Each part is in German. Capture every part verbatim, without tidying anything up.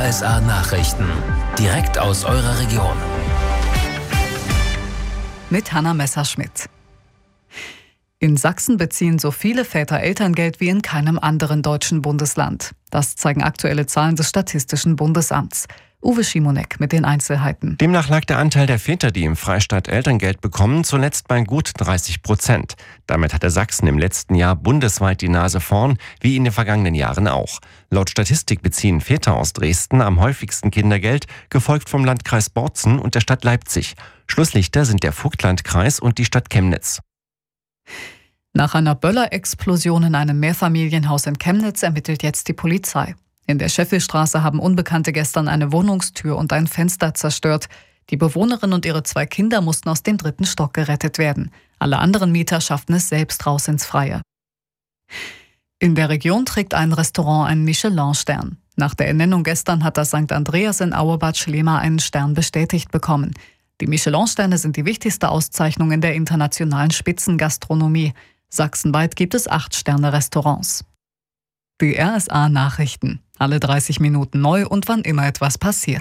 S A Nachrichten. Direkt aus eurer Region. Mit Hanna Messerschmidt. In Sachsen beziehen so viele Väter Elterngeld wie in keinem anderen deutschen Bundesland. Das zeigen aktuelle Zahlen des Statistischen Bundesamts. Uwe Schimonek mit den Einzelheiten. Demnach lag der Anteil der Väter, die im Freistaat Elterngeld bekommen, zuletzt bei gut dreißig Prozent. Damit hatte Sachsen im letzten Jahr bundesweit die Nase vorn, wie in den vergangenen Jahren auch. Laut Statistik beziehen Väter aus Dresden am häufigsten Kindergeld, gefolgt vom Landkreis Bozen und der Stadt Leipzig. Schlusslichter sind der Vogtlandkreis und die Stadt Chemnitz. Nach einer Böller-Explosion in einem Mehrfamilienhaus in Chemnitz ermittelt jetzt die Polizei. In der Scheffelstraße haben Unbekannte gestern eine Wohnungstür und ein Fenster zerstört. Die Bewohnerin und ihre zwei Kinder mussten aus dem dritten Stock gerettet werden. Alle anderen Mieter schafften es selbst raus ins Freie. In der Region trägt ein Restaurant einen Michelin-Stern. Nach der Ernennung gestern hat das Sankt Andreas in Auerbad Schlema einen Stern bestätigt bekommen. Die Michelin-Sterne sind die wichtigste Auszeichnung in der internationalen Spitzengastronomie. Sachsenweit gibt es acht Sterne-Restaurants. Die R S A-Nachrichten. Alle dreißig Minuten neu und wann immer etwas passiert.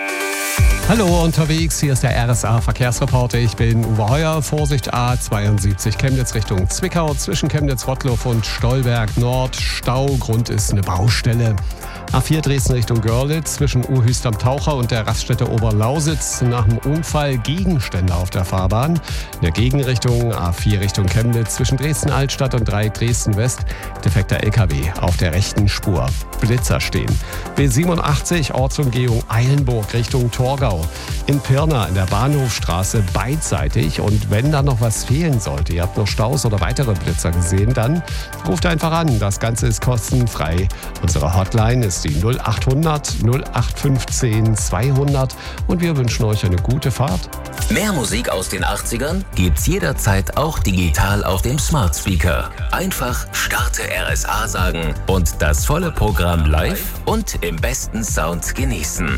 Hallo unterwegs, hier ist der R S A-Verkehrsreporter. Ich bin Uwe Heuer. Vorsicht A zweiundsiebzig Chemnitz Richtung Zwickau. Zwischen Chemnitz-Rottloff und Stolberg Nord. Stau, Grund ist eine Baustelle. A vier Dresden Richtung Görlitz zwischen Uhüst am Taucher und der Raststätte Oberlausitz. Nach dem Unfall Gegenstände auf der Fahrbahn. In der Gegenrichtung A vier Richtung Chemnitz zwischen Dresden-Altstadt und Dreieck Dresden-West. Defekter L K W auf der rechten Spur. Blitzer stehen. B siebenundachtzig Ortsumgehung Eilenburg Richtung Torgau. In Pirna in der Bahnhofstraße beidseitig. Und wenn da noch was fehlen sollte, ihr habt noch Staus oder weitere Blitzer gesehen, dann ruft einfach an. Das Ganze ist kostenfrei. Unsere Hotline ist die null acht hundert null acht fünfzehn zweihundert und wir wünschen euch eine gute Fahrt. Mehr Musik aus den achtzigern gibt's jederzeit auch digital auf dem Smart Speaker. Einfach Starte R S A sagen und das volle Programm live und im besten Sound genießen.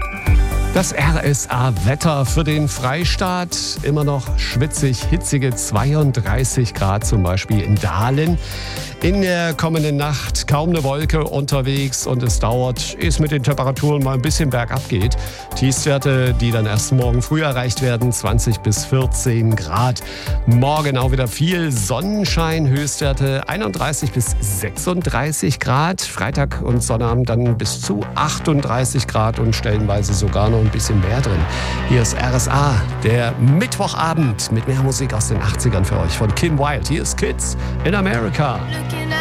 Das R S A-Wetter für den Freistaat. Immer noch schwitzig, hitzige zweiunddreißig Grad zum Beispiel in Dahlen. In der kommenden Nacht kaum eine Wolke unterwegs und es dauert, ehe es mit den Temperaturen mal ein bisschen bergab geht. Tiefstwerte, die dann erst morgen früh erreicht werden, zwanzig bis vierzehn Grad. Morgen auch wieder viel Sonnenschein, Höchstwerte einunddreißig bis sechsunddreißig Grad. Freitag und Sonnabend dann bis zu achtunddreißig Grad und stellenweise sogar noch ein bisschen mehr drin. Hier ist R S A, der Mittwochabend mit mehr Musik aus den achtzigern für euch von Kim Wilde. Hier ist Kids in America.